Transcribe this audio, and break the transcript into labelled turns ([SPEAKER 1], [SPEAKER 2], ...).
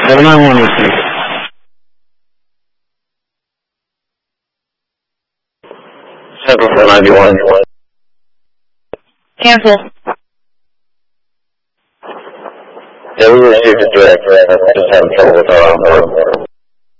[SPEAKER 1] 791 receive. Central 491.
[SPEAKER 2] Cancel.
[SPEAKER 1] Yeah, we received it direct. Just having trouble with our onboard.